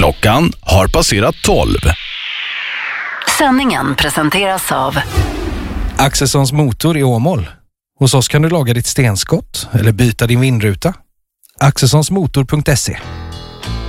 Klockan har passerat 12. Sändningen presenteras av Axelssons motor i Åmål. Hos oss kan du laga ditt stenskott eller byta din vindruta. Axelssonsmotor.se